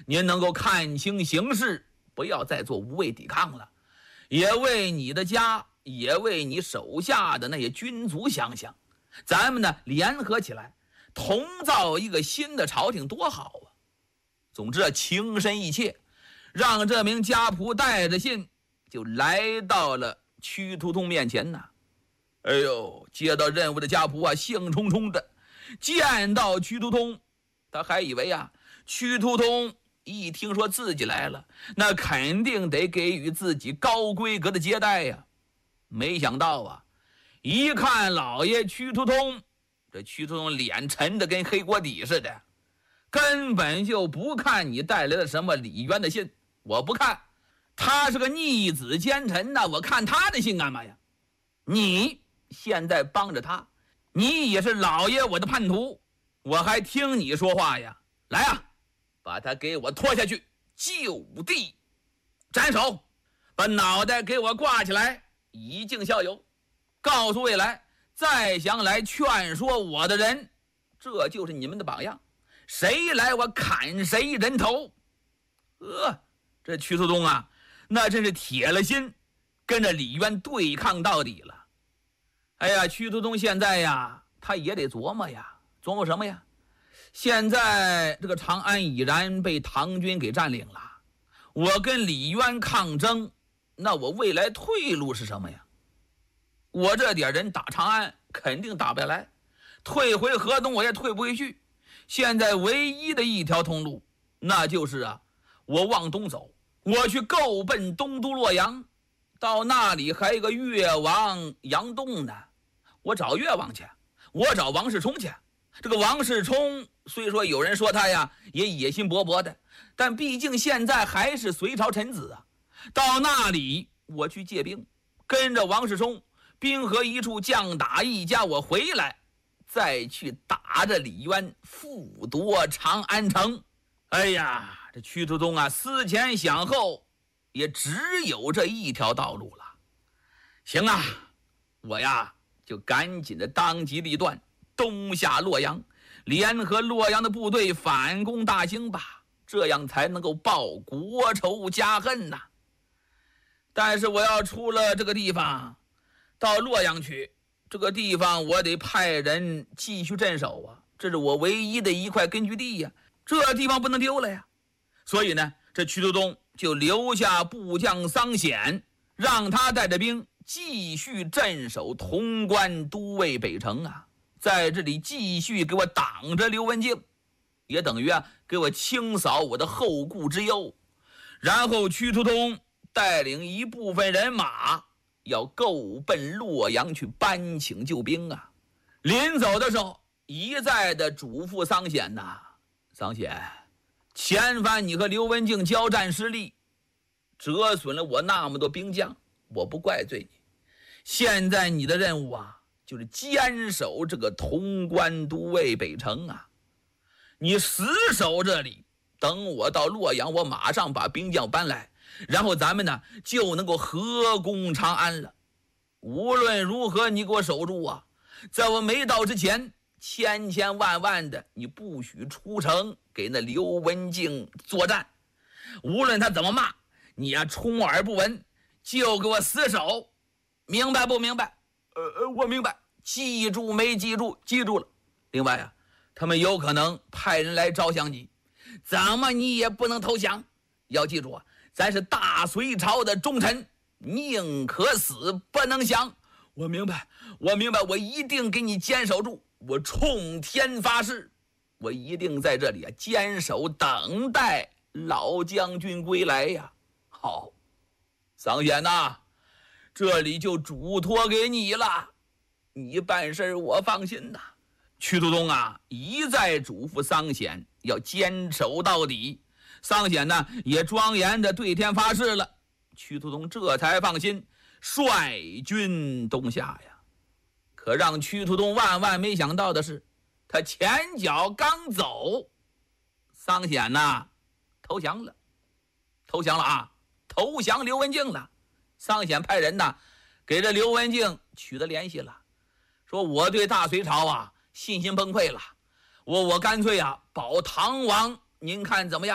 您能够看清形势，不要再做无谓抵抗了，也为你的家，也为你手下的那些军卒想想，咱们呢联合起来，同造一个新的朝廷多好啊！总之情深意切，让这名家仆带着信就来到了屈突通面前呐。哎呦，接到任务的家仆啊，兴冲冲的见到屈突通，他还以为啊，屈突通一听说自己来了，那肯定得给予自己高规格的接待呀。没想到啊，一看老爷屈突通，这屈突通脸沉的跟黑锅底似的，根本就不看你带来的什么李渊的信，我不看，他是个逆子奸臣呐，我看他的信干嘛呀？你现在帮着他，你也是老爷我的叛徒，我还听你说话呀？来啊，把他给我拖下去，就地斩首，把脑袋给我挂起来，以儆效尤。告诉未来再想来劝说我的人，这就是你们的榜样，谁来我砍谁人头。这屈突通啊，那真是铁了心跟着李渊对抗到底了。哎呀，屈突通现在呀，他也得琢磨呀，琢磨什么呀？现在这个长安已然被唐军给占领了，我跟李渊抗争，那我未来退路是什么呀？我这点人打长安肯定打不下来，退回河东我也退不回去。现在唯一的一条通路，那就是啊，我往东走，我去够奔东都洛阳，到那里还有一个越王杨栋呢，我找越王去，我找王世充去。这个王世充虽说有人说他呀也野心勃勃的，但毕竟现在还是隋朝臣子啊。到那里我去借兵，跟着王世充兵合一处，将打一家，我回来再去打着李渊，复夺长安城。哎呀，这屈突通啊，思前想后，也只有这一条道路了。行啊，我呀就赶紧的当机立断，东下洛阳，联合洛阳的部队反攻大兴吧，这样才能够报国仇家恨呐。但是我要出了这个地方，到洛阳去，这个地方我得派人继续镇守啊，这是我唯一的一块根据地呀，这地方不能丢了呀。所以呢，这屈突通就留下部将桑显，让他带着兵继续镇守潼关都尉北城啊，在这里继续给我挡着刘文静，也等于啊给我清扫我的后顾之忧。然后屈突通带领一部分人马要够奔洛阳去搬请救兵啊。临走的时候一再的嘱咐桑显呐，桑显，前番你和刘文静交战失利，折损了我那么多兵将，我不怪罪你。现在你的任务啊，就是坚守这个潼关都尉北城啊，你死守这里，等我到洛阳，我马上把兵将搬来，然后咱们呢就能够合攻长安了。无论如何你给我守住啊，在我没到之前，千千万万的你不许出城给那刘文静作战，无论他怎么骂你啊，充耳不闻，就给我死守，明白不明白？我明白。记住没记住？记住了。另外啊，他们有可能派人来招降你，怎么你也不能投降。要记住啊，咱是大隋朝的忠臣，宁可死不能降。我明白，我一定给你坚守住。我冲天发誓，我一定在这里啊坚守，等待老将军归来呀。好，桑显呐，这里就嘱托给你了，你办事我放心呐。屈突通啊一再嘱咐桑显要坚守到底，桑显呢也庄严的对天发誓了，屈突通这才放心，率军东下呀。可让屈突通万万没想到的是，他前脚刚走，桑显呐投降了啊，投降刘文静了。桑显派人呐给这刘文静取得联系了，说我对大隋朝啊信心崩溃了，我干脆啊保唐王，您看怎么样？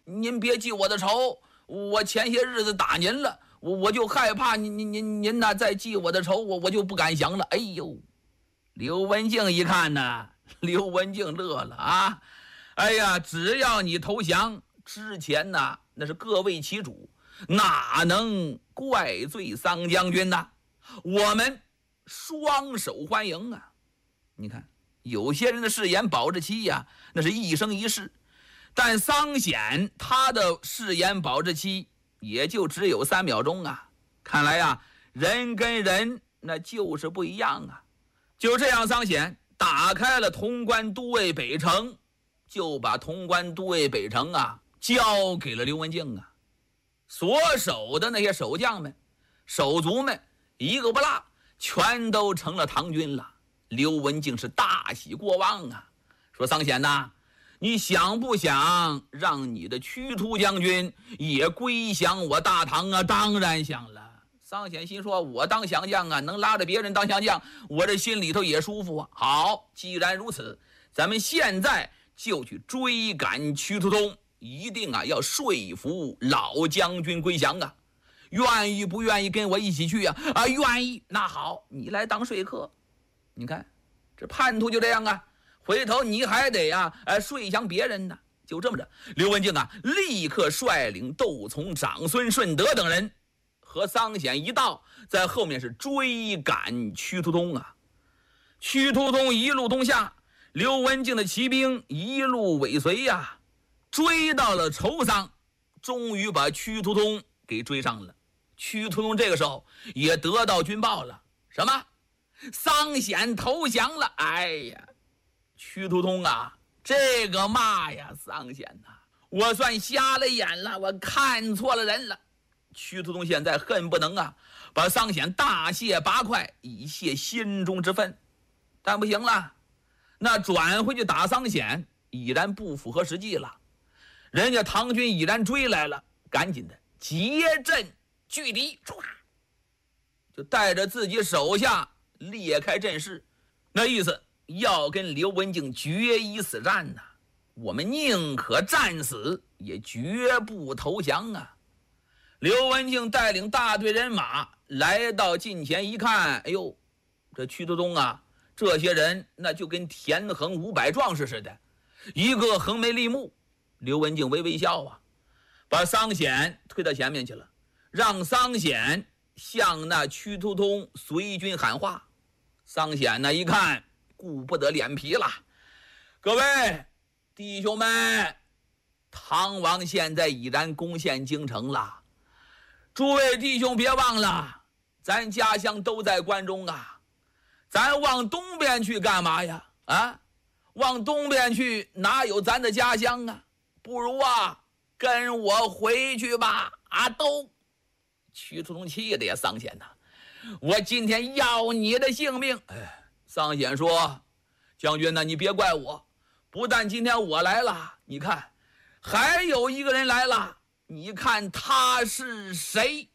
您别记我的仇，我前些日子打您了，我就害怕您呐再记我的仇，我就不敢降了。哎呦，刘文静一看呢，刘文静乐了啊！哎呀，只要你投降，之前呢那是各为其主，哪能怪罪桑将军呢？我们双手欢迎啊！你看，有些人的誓言保质期呀，那是一生一世，但桑显他的誓言保质期也就只有3秒钟啊！看来啊，人跟人那就是不一样啊！就这样，桑显打开了潼关都尉北城，就把潼关都尉北城啊交给了刘文静啊。所守的那些守将们、手足们，一个不落，全都成了唐军了。刘文静是大喜过望啊，说桑显呐，你想不想让你的屈突将军也归降我大唐啊？当然想了。桑显心说，我当降将啊，能拉着别人当降将，我这心里头也舒服啊。好，既然如此，咱们现在就去追赶屈突通，一定啊要说服老将军归降啊。愿意不愿意跟我一起去啊？啊，愿意。那好，你来当说客。你看，这叛徒就这样啊，回头你还得啊，说降别人呢。就这么着，刘文静啊，立刻率领窦从、长孙顺德等人和桑显一道，在后面是追赶屈突通啊。屈突通一路东下，刘文静的骑兵一路尾随呀，追到了仇桑，终于把屈突通给追上了。屈突通这个时候也得到军报了，什么？桑显投降了。哎呀，屈突通啊，这个嘛呀，桑显呐，我算瞎了眼了，我看错了人了。屈突通现在恨不能啊，把桑显大卸八块，以泄心中之愤。但不行了，那转回去打桑显已然不符合实际了。人家唐军已然追来了，赶紧的结阵拒敌，就带着自己手下裂开阵势，那意思要跟刘文静决一死战呐！我们宁可战死，也绝不投降啊！刘文静带领大队人马来到近前一看，哎呦，这屈突通啊，这些人那就跟田横500壮士似的，一个横眉立目。刘文静微微笑啊，把桑显推到前面去了，让桑显向那屈突通随军喊话。桑显呢一看，顾不得脸皮了，各位弟兄们，唐王现在已然攻陷京城了，诸位弟兄别忘了，咱家乡都在关中啊，咱往东边去干嘛呀？啊，往东边去哪有咱的家乡啊？不如啊跟我回去吧！啊，都屈突通气的呀，桑显呐，我今天要你的性命！哎，桑显说，将军呢，你别怪我，不但今天我来了，你看还有一个人来了，你看他是谁？